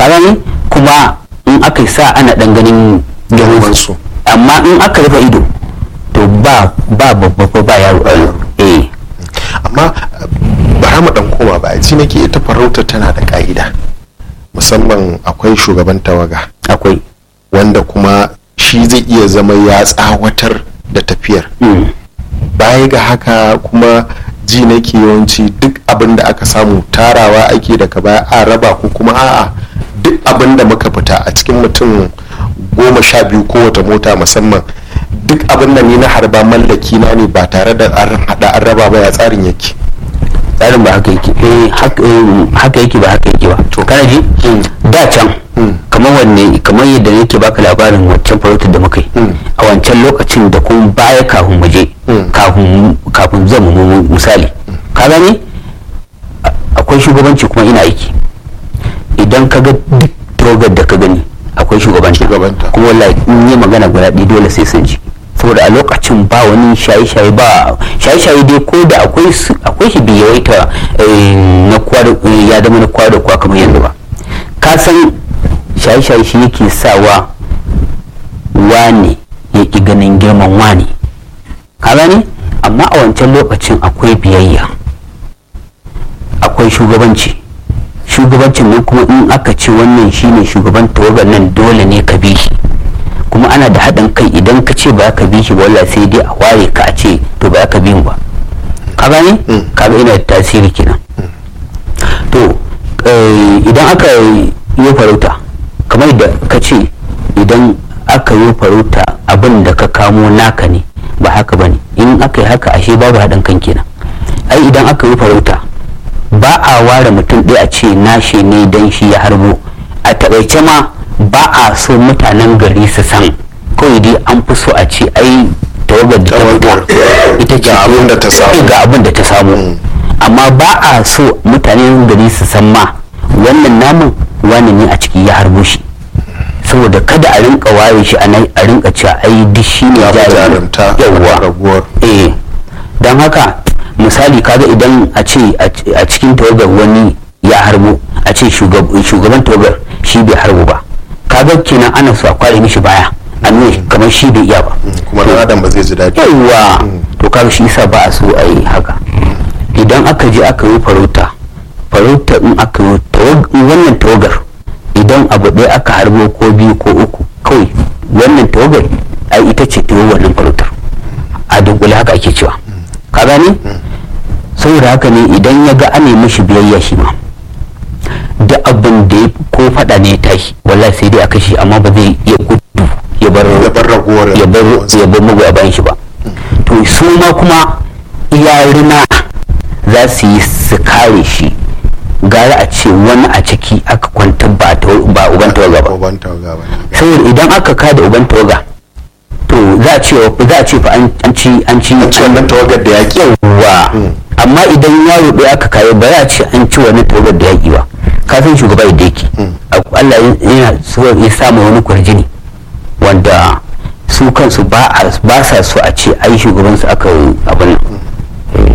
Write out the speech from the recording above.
kaga ne kuma in aka sa ana dan ganin yawansu, amma in aka rufe ido to ba babba ba yaro. amma bara mu dan koma ba ji nake ita farauta tana da ka'ida, musamman akwai shugaban tawaga, akwai wanda kuma shi zai iya zama ya tsawatar da tafiyar. Baya ga haka kuma ji nake yawanci duk abin da aka samu tarawa ake daga baya a raba ko kuma a'a duk abin da muka fita a cikin mutum 12 kowace mota, musamman duk abin da ni na harba mallaki na ne ba tare da an hada an raba ba. Ya tsarin yake? tsarin ba haka yake haka yake ba haka yake ba. To kana ji da can kamar wanne, kamar yadda nake baka labarin wancan farautar da muka yi a wancan lokacin da kuma baya kafin mu je kafin zan mu misali ka gane akwai shugabanci kuma ina aiki. Idan ka ga duk tawagar da ka gani akwai shugabanta kuma wallahi in yi magana guda ɗaya dole sai sun ji, saboda a lokacin ba wani shaye-shaye dai ko da akwai shi bai yawaita na ya zama na kwa da kwa kamar yanzu ba. Ka san shaye-shaye shi yake sawa wane ya ƙi ganin girman wane, ka gane. amma a wancan lokacin akwai biyayya, akwai shugabancin nan kuma in aka ce wannan shine shugaban tawagar nan dole ne ka bi shi, kuma ana da haɗin kai. Idan ka ce ba ka bi shi ba wallahi sai dai a ware ka a ce to ba ka bi ba, ka gane. kaga ina da tasiri kenan. to idan aka yi farauta kamar da ka ce, idan aka yi farauta abin da ka kamo naka ne, ba haka bane. in aka yi haka ashe babu haɗin kan kenan. ai idan aka yi farauta ba a ware mutum ɗaya a ce nashi ne dan shi ya harbo. a taƙaice ma ba a so mutanen gari su san, kawai dai an fi so a ce ai tawagar da ita ce ga abin da ta samu. amma ba a so mutanen gari su san ma wannan namun wani ne a ciki ya harbo shi, saboda kada a rinka ware shi a rinka cewa ai duk shi ne jarumta. yawwa don haka misali kaga idan a ce a cikin tawagar wani ya harbo, a ce shugaban tawagar shi bai harbo ba, kaga kenan ana so a kware mishi baya a nuna kamar shi bai iya ba, kuma dan adam ba zai ji daɗi. yawwa to kaga shi yasa ba a so a yi haka. idan aka je aka yi farauta in aka yi wannan tawagar, idan abu ɗaya aka harbo ko biyu ko uku, kawai wannan tawagar ai ita ce ta wannan farautar a dunkule haka ake cewa, ka gane. saboda haka ne idan ya ga an yi mishi biyayya shi ma da abin da ko faɗa ne ya tashi wallahi sai dai a kashe, amma ba zai iya gudu ya bar magoya bayan shi ba. to su ma kuma iyarina za su yi su kare shi, gara a ce wani a ciki aka kwantar ba uban tawaga ba. saboda idan aka kada uban tawaga to za a ce fa an ci wannan tawagar da yaƙi. yawwa amma idan yaro ɗaya aka kayo ba za a ce an ci wannan tawagar da yaƙi ba. ka san shugaba yadda yake, Allah yana so ya samu wani kwarjini wanda su kansu ba sa so a ce ai shugabansu aka abin nan.